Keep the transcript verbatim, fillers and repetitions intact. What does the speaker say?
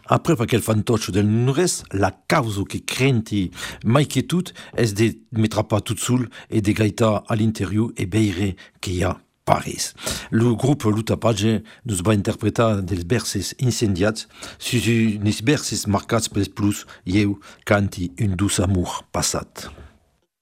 Après per quel fantoccio del non-res, la causa che crenti mai che tout es de mettra pas tout sul e de gaita à l'interior e beire che hi ha Paris. Le groupe Lutapage nous va interpretar dels verses incendiats sus unes verses marcats pels plus ieu canti un dus amour passat.